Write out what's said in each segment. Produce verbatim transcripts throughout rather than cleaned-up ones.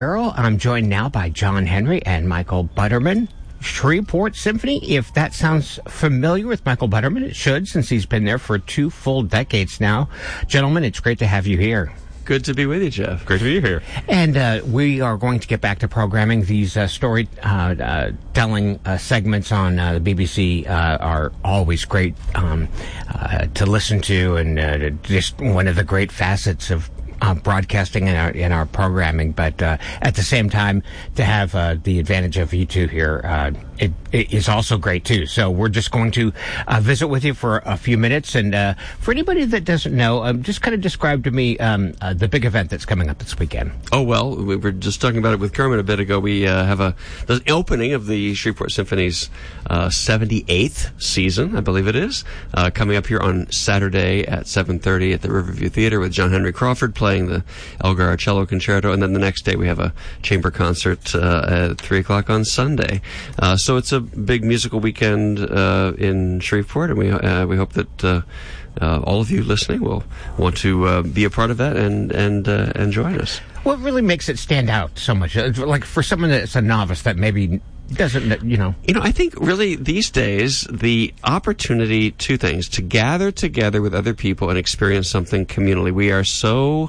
Earl. I'm joined now by John Henry and Michael Butterman. Shreveport Symphony, if that sounds familiar with Michael Butterman, it should, since he's been there for two full decades now. Gentlemen, it's great to have you here. Good to be with you, Jeff. Great to be here. And uh, we are going to get back to programming. These uh, story uh, uh, telling uh, segments on uh, the B B C uh, are always great um, uh, to listen to, and uh, just one of the great facets of Uh, broadcasting in our in our programming, but uh, at the same time, to have uh, the advantage of you two here, uh, it, it is also great too. So we're just going to uh, visit with you for a few minutes, and uh, for anybody that doesn't know, um, just kind of describe to me um, uh, the big event that's coming up this weekend. Oh well, we were just talking about it with Kermit a bit ago. We uh, have a the opening of the Shreveport Symphony's uh, seventy-eighth season, I believe it is, uh, coming up here on Saturday at seven thirty at the Riverview Theater with John Henry Crawford playing the Elgar Cello Concerto, and then the next day we have a chamber concert uh, at three o'clock on Sunday. Uh, so it's a big musical weekend uh, in Shreveport, and we uh, we hope that uh, uh, all of you listening will want to uh, be a part of that and and uh, and join us. What really makes it stand out so much? Like for someone that's a novice that maybe doesn't, you know. You know, I think really these days the opportunity, two things, to gather together with other people and experience something communally. We are so,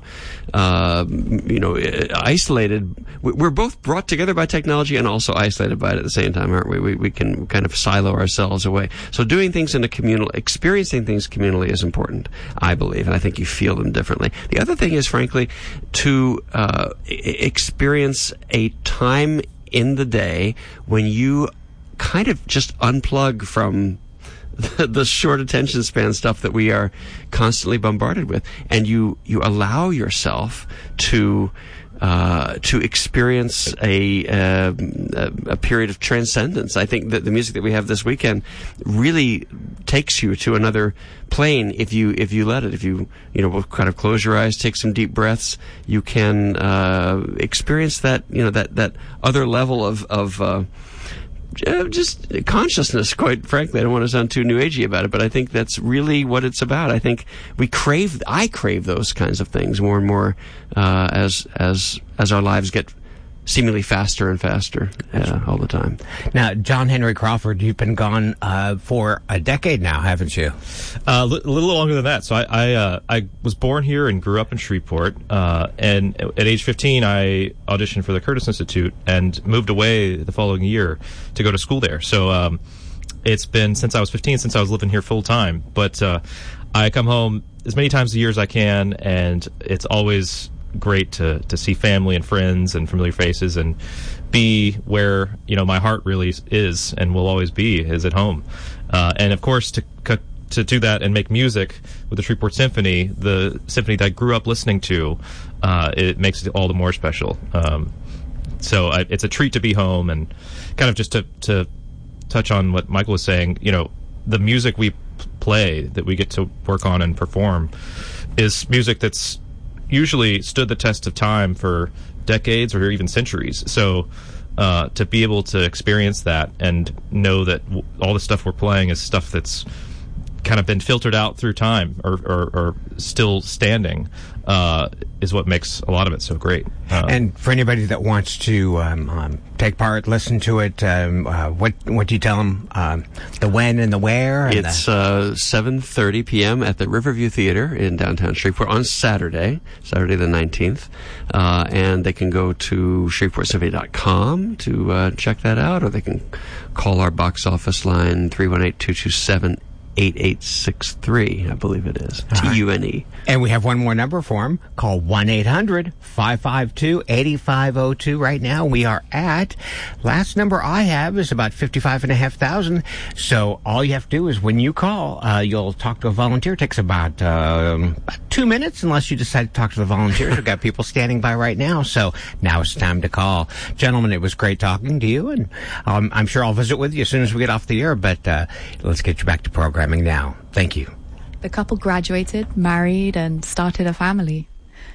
uh, you know, isolated. We're both brought together by technology and also isolated by it at the same time, aren't we? We, we can kind of silo ourselves away. So doing things in a communal, experiencing things communally is important, I believe, and I think you feel them differently. The other thing is, frankly, to uh, experience a time in the day when you kind of just unplug from the, the short attention span stuff that we are constantly bombarded with, and you you allow yourself to uh, to experience a, uh, a a period of transcendence. I think that the music that we have this weekend really takes you to another plane if you if you let it. If you you know kind of close your eyes, take some deep breaths, you can uh, experience that you know that that other level of of uh, just consciousness. Quite frankly, I don't want to sound too new agey about it, but I think that's really what it's about. I think we crave, I crave those kinds of things more and more uh, as as as our lives get seemingly faster and faster uh, all the time. Now, John Henry Crawford, you've been gone uh, for a decade now, haven't you? Uh, li- a little longer than that. So I I, uh, I was born here and grew up in Shreveport. Uh, and at age fifteen, I auditioned for the Curtis Institute and moved away the following year to go to school there. So um, it's been since I was fifteen, since I was living here full time. But uh, I come home as many times a year as I can, and it's always great to to see family and friends and familiar faces and be where you know my heart really is and will always be, is at home. Uh, and of course to to do that and make music with the Shreveport Symphony, the symphony that I grew up listening to, uh, it makes it all the more special. Um, so I, it's a treat to be home, and kind of just to to touch on what Michael was saying. You know, the music we play that we get to work on and perform is music that's usually stood the test of time for decades or even centuries. So uh, to be able to experience that and know that w- all the stuff we're playing is stuff that's kind of been filtered out through time or, or, or still standing uh, is what makes a lot of it so great. Uh, and for anybody that wants to um, um, take part, listen to it, um, uh, what what do you tell them? Um, the when and the where? And it's uh, seven thirty p.m. at the Riverview Theater in downtown Shreveport on Saturday, Saturday the nineteenth. Uh, and they can go to shreveport symphony dot com to uh, check that out, or they can call our box office line three one eight, two two seven, eight eight six three, I believe it is. Uh-huh. T U N E. And we have one more number for them. Call one eight hundred, five five two, eight five zero two right now. We are at, last number I have is about fifty-five and a half thousand. So all you have to do is when you call, uh, you'll talk to a volunteer. It takes about, um, about two minutes unless you decide to talk to the volunteers. We've got people standing by right now. So now it's time to call. Gentlemen, it was great talking to you, and um, I'm sure I'll visit with you as soon as we get off the air, but uh, let's get you back to programming now. Thank you. The couple graduated, married, and started a family.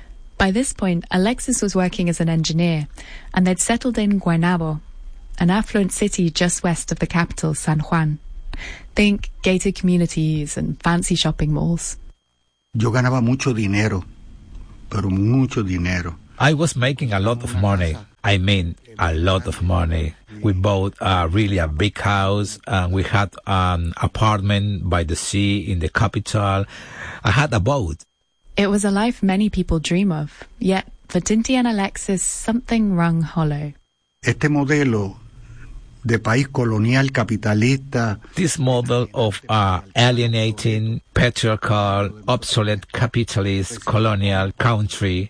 By this point, Alexis was working as an engineer, and they'd settled in Guaynabo, an affluent city just west of the capital, San Juan. Think gated communities and fancy shopping malls. Yo ganaba mucho dinero, pero mucho dinero. I was making a lot of money. I mean, a lot of money. We bought uh, really a big house, and we had an apartment by the sea in the capital. I had a boat. It was a life many people dream of, yet for Tinti and Alexis, something rung hollow. Este modelo de país colonial capitalista. This model of uh, alienating, patriarchal, obsolete capitalist colonial country,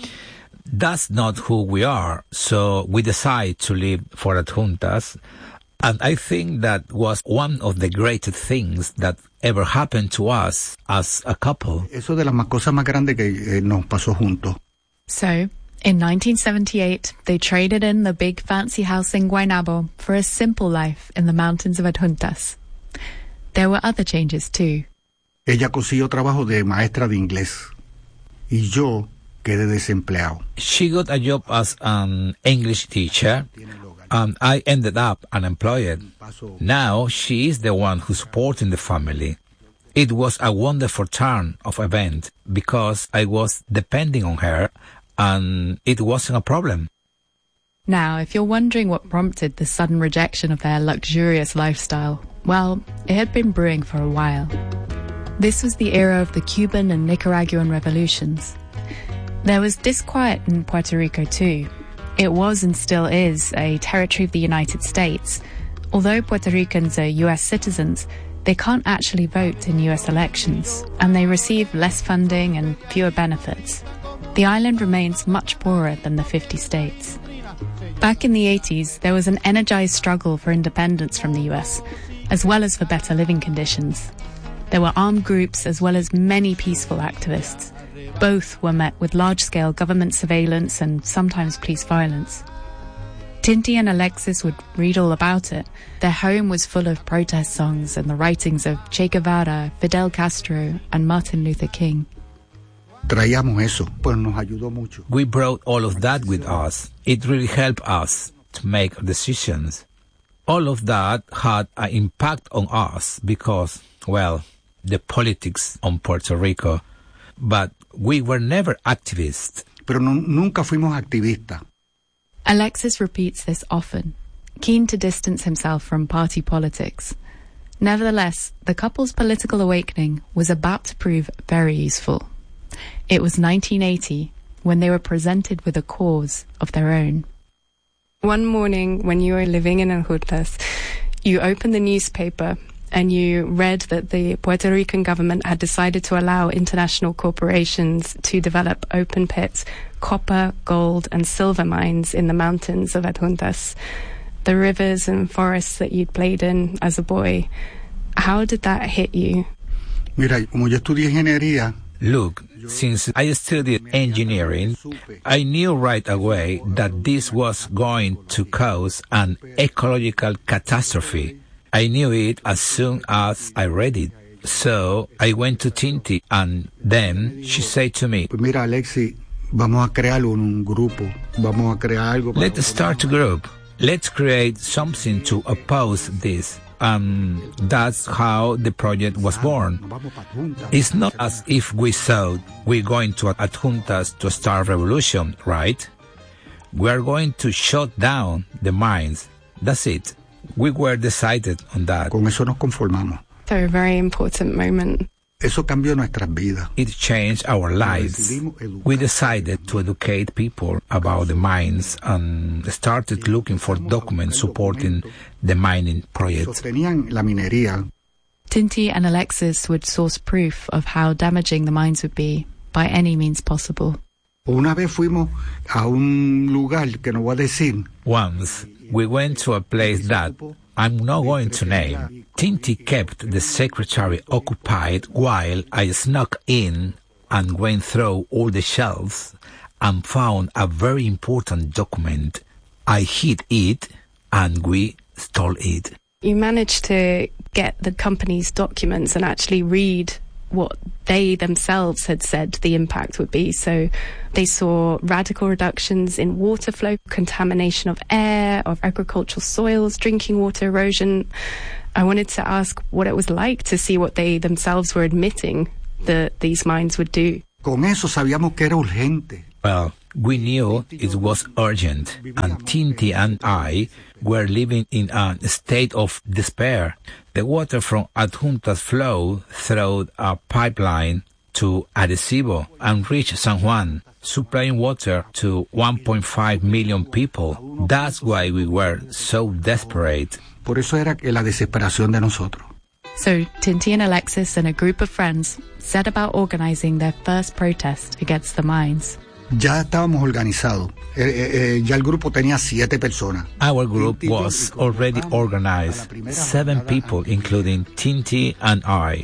that's not who we are. So we decide to live for Adjuntas. And I think that was one of the greatest things that ever happened to us as a couple. Eso de las cosas más grandes que eh, nos pasó juntos. So, in nineteen seventy-eight, they traded in the big fancy house in Guaynabo for a simple life in the mountains of Adjuntas. There were other changes too. Ella consiguió trabajo de maestra de inglés y yo quedé desempleado. She got a job as an English teacher, and I ended up unemployed. Now she is the one who's supporting the family. It was a wonderful turn of event because I was depending on her, and it wasn't a problem. Now, if you're wondering what prompted the sudden rejection of their luxurious lifestyle, well, it had been brewing for a while. This was the era of the Cuban and Nicaraguan revolutions. There was disquiet in Puerto Rico too. It was and still is a territory of the United States. Although Puerto Ricans are U S citizens, they can't actually vote in U S elections, and they receive less funding and fewer benefits. The island remains much poorer than the fifty states. Back in the eighties, there was an energized struggle for independence from the U S, as well as for better living conditions. There were armed groups as well as many peaceful activists. Both were met with large-scale government surveillance and sometimes police violence. Tinti and Alexis would read all about it. Their home was full of protest songs and the writings of Che Guevara, Fidel Castro, and Martin Luther King. Traíamos eso, pues nos ayudó mucho. We brought all of that with us. It really helped us to make decisions. All of that had an impact on us because, well, the politics on Puerto Rico. But we were never activists. Pero no, nunca fuimos activistas. Alexis repeats this often, keen to distance himself from party politics. Nevertheless, the couple's political awakening was about to prove very useful. It was nineteen eighty, when they were presented with a cause of their own. One morning, when you were living in Adjuntas, you opened the newspaper and you read that the Puerto Rican government had decided to allow international corporations to develop open pit copper, gold, and silver mines in the mountains of Adjuntas, the rivers and forests that you'd played in as a boy. How did that hit you? Mira, como yo estudié ingeniería, Look, since I studied engineering, I knew right away that this was going to cause an ecological catastrophe. I knew it as soon as I read it. So I went to Tinti, and then she said to me, pues mira, Alexis, vamos a crear un grupo. Vamos a crear algo. Let's start a group. Let's create something to oppose this. And that's how the project was born. It's not as if we thought we're going to Adjuntas to start a revolution, right? We are going to shut down the mines. That's it. We were decided on that. Con eso nos conformamos. So a very important moment. Eso cambió nuestras vidas. It changed our lives. We decided to educate people about the mines and started looking for documents supporting the mining project. Sostenían la minería. Tinti and Alexis would source proof of how damaging the mines would be by any means possible. Una vez fuimos a un lugar que no voy a decir. Once we went to a place that I'm not going to name. Tinti kept the secretary occupied while I snuck in and went through all the shelves and found a very important document. I hid it and we stole it. You managed to get the company's documents and actually read what they themselves had said the impact would be. So they saw radical reductions in water flow, contamination of air, of agricultural soils, drinking water erosion. I wanted to ask what it was like to see what they themselves were admitting that these mines would do. Con eso sabíamos que era urgente. Well, We knew it was urgent, and Tinti and I were living in a state of despair. The water from Adjuntas flowed through a pipeline to Arecibo and reached San Juan, supplying water to one point five million people. That's why we were so desperate. Por eso era la desesperación de nosotros. So Tinti and Alexis and a group of friends set about organizing their first protest against the mines. Ya estábamos organizados. Eh, eh, ya el grupo tenía siete personas. Our group was already organized, seven people, including Tinti and I,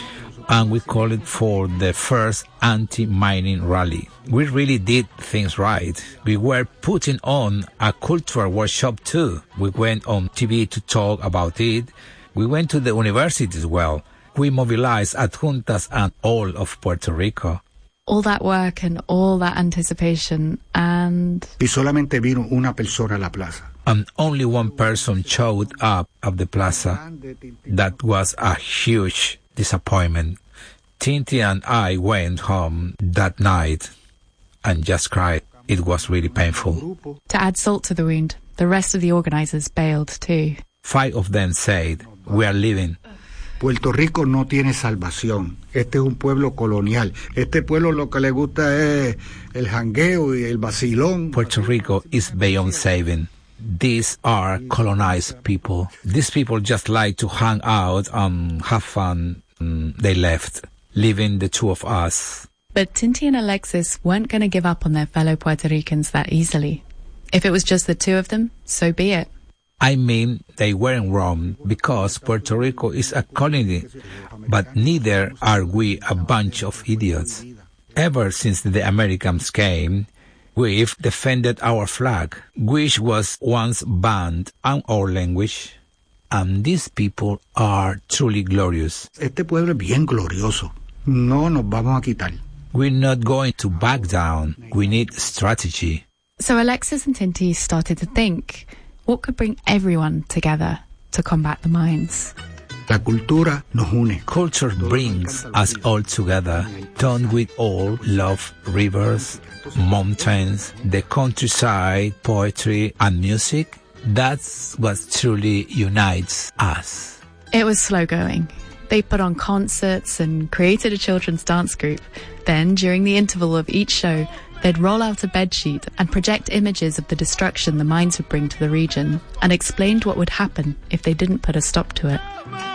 and we called it for the first anti-mining rally. We really did things right. We were putting on a cultural workshop too. We went on T V to talk about it. We went to the university as well. We mobilized Adjuntas and all of Puerto Rico. All that work and all that anticipation, and... Y solamente vino una persona a la plaza. And only one person showed up at the plaza. That was a huge disappointment. Tinti and I went home that night and just cried. It was really painful. To add salt to the wound, the rest of the organizers bailed too. Five of them said, "We are leaving." Puerto Rico no tiene salvación. Este es un pueblo colonial. Este pueblo lo que le gusta es el jangueo y el vacilón. Puerto Rico is beyond saving. These are colonized people. These people just like to hang out and have fun. They left, leaving the two of us. But Tinti and Alexis weren't going to give up on their fellow Puerto Ricans that easily. If it was just the two of them, so be it. I mean, they weren't wrong, because Puerto Rico is a colony, but neither are we a bunch of idiots. Ever since the Americans came, we've defended our flag, which was once banned on our language, and these people are truly glorious. Este pueblo es bien glorioso. No nos vamos a quitar. We're not going to back down. We need strategy. So Alexis and Tinti started to think, what could bring everyone together to combat the mines? La cultura nos une. Culture brings us all together. Don't we all love rivers, mountains, the countryside, poetry, and music? That's what truly unites us. It was slow going. They put on concerts and created a children's dance group. Then, during the interval of each show, they'd roll out a bedsheet and project images of the destruction the mines would bring to the region, and explained what would happen if they didn't put a stop to it.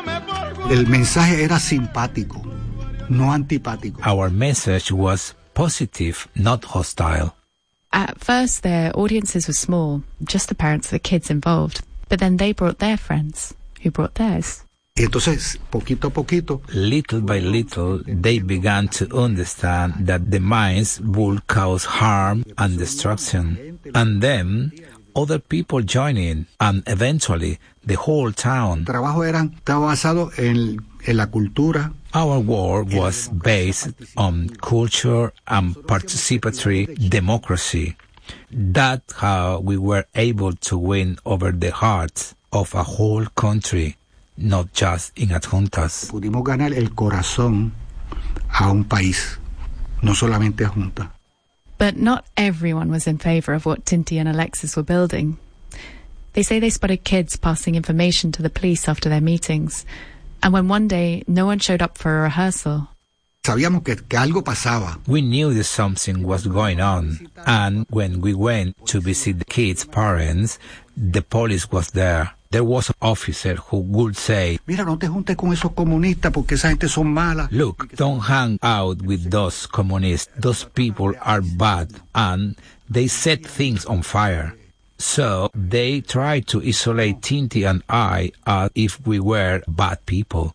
El mensaje era simpático, no antipático. Our message was positive, not hostile. At first, their audiences were small, just the parents of the kids involved. But then they brought their friends, who brought theirs. Y entonces, poquito a poquito, little by little, they began to understand that the mines would cause harm and destruction. And then, other people joined in, and eventually, the whole town. El trabajo eran, estaba basado en, en la cultura. Our work was based on culture and participatory democracy. That's how we were able to win over the hearts of a whole country, not just in Adjuntas. Pudimos ganar el corazón a un país, no solamente a Adjuntas. But not everyone was in favor of what Tinti and Alexis were building. They say they spotted kids passing information to the police after their meetings, and when one day no one showed up for a rehearsal. Sabíamos que, que algo pasaba. We knew that something was going on, and when we went to visit the kids' parents, the police was there. There was an officer who would say, "Mira, no te juntes con esos comunistas porque esa gente son malas." Look, don't hang out with those communists. Those people are bad, and they set things on fire. So they tried to isolate Tinti and I as if we were bad people.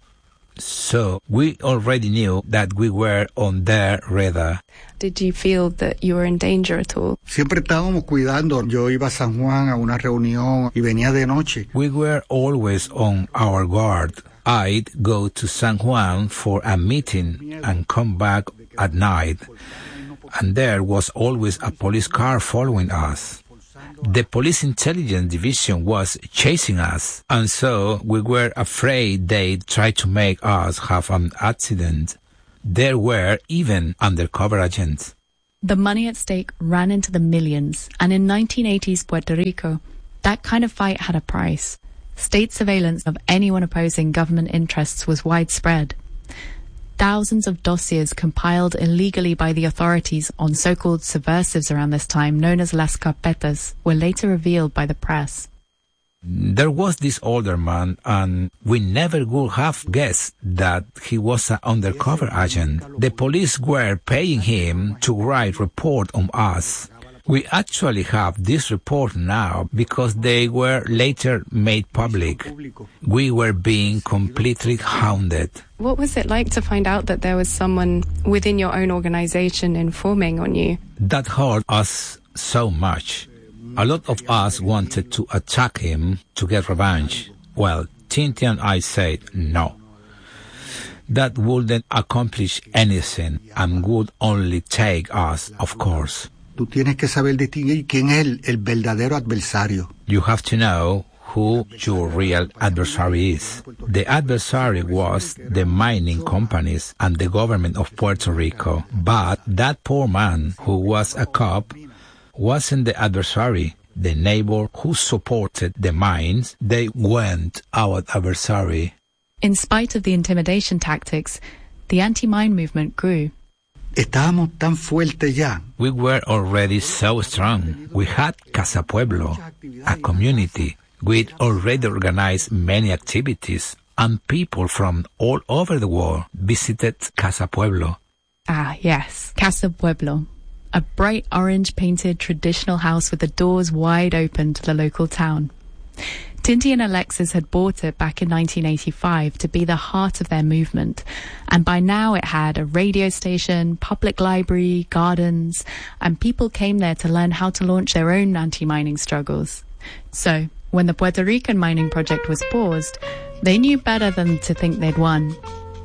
So we already knew that we were on their radar. Did you feel that you were in danger at all? Siempre estábamos cuidando. Yo iba a San Juan a una reunión y venía de noche. We were always on our guard. I'd go to San Juan for a meeting and come back at night. And there was always a police car following us. The police intelligence division was chasing us, and so we were afraid they'd try to make us have an accident. There were even undercover agents. The money at stake ran into the millions, and in nineteen eighties Puerto Rico, that kind of fight had a price. State surveillance of anyone opposing government interests was widespread. Thousands of dossiers compiled illegally by the authorities on so-called subversives around this time, known as las carpetas, were later revealed by the press. There was this older man, and we never would have guessed that he was an undercover agent. The police were paying him to write report on us. We actually have this report now because they were later made public. We were being completely hounded. What was it like to find out that there was someone within your own organization informing on you? That hurt us so much. A lot of us wanted to attack him to get revenge. Well, Tinti and I said no. That wouldn't accomplish anything and would only take us, of course. Tú tienes que saber distinguir quién es el, el verdadero adversario. You have to know who your real adversary is. The adversary was the mining companies and the government of Puerto Rico. But that poor man who was a cop wasn't the adversary. The neighbor who supported the mines, they weren't our adversary. In spite of the intimidation tactics, the anti-mine movement grew. Estábamos tan fuertes ya. We were already so strong. We had Casa Pueblo, a community. We'd already organized many activities, and people from all over the world visited Casa Pueblo. Ah, yes, Casa Pueblo. A bright orange-painted traditional house with the doors wide open to the local town. Tinti and Alexis had bought it back in nineteen eighty-five to be the heart of their movement, and by now it had a radio station, public library, gardens, and people came there to learn how to launch their own anti-mining struggles. So, when the Puerto Rican mining project was paused, they knew better than to think they'd won.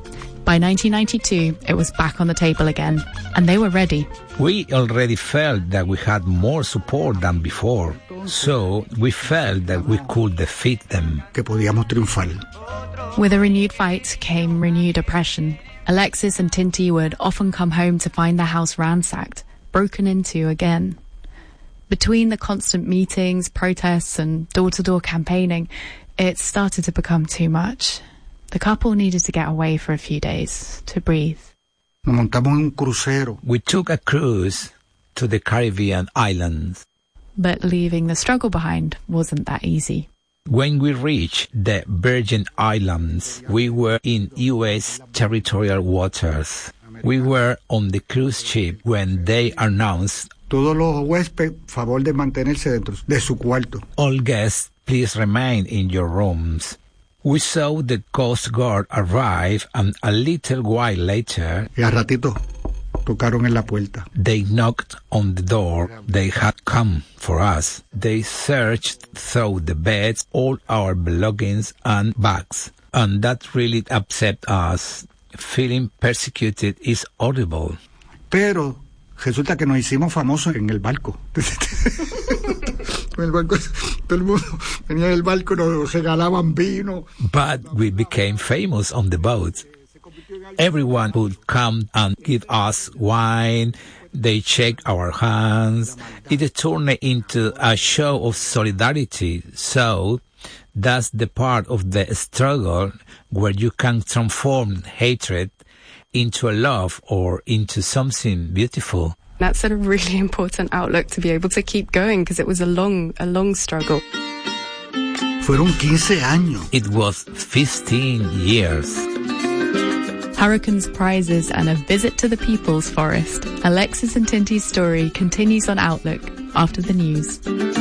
By nineteen ninety-two, it was back on the table again, and they were ready. We already felt that we had more support than before, so we felt that we could defeat them. Que podíamos triunfar. With a renewed fight came renewed oppression. Alexis and Tinti would often come home to find their house ransacked, broken into again. Between the constant meetings, protests, and door-to-door campaigning, it started to become too much. The couple needed to get away for a few days, to breathe. Nos montamos en un crucero. We took a cruise to the Caribbean islands. But leaving the struggle behind wasn't that easy. When we reached the Virgin Islands, we were in U S territorial waters. We were on the cruise ship when they announced, Todos los huéspedes, favor de mantenerse dentro de su cuarto. all guests, please remain in your rooms. We saw the Coast Guard arrive, and a little while later, Y a ratito tocaron en la puerta. they knocked on the door. They had come for us. They searched through the beds, all our belongings and bags. And that really upset us. Feeling persecuted is horrible. Pero resulta que nos hicimos famosos en el barco. En el barco, todo el mundo venía del barco, nos regalaban vino. But we became famous on the boat. Everyone would come and give us wine. They shake our hands. It turned into a show of solidarity. So that's the part of the struggle where you can transform hatred into a love or into something beautiful. That's a really important outlook to be able to keep going, because it was a long, a long struggle. Fueron quince años. It was fifteen years. Hurricanes, prizes, and a visit to the People's Forest. Alexis and Tinti's story continues on Outlook after the news.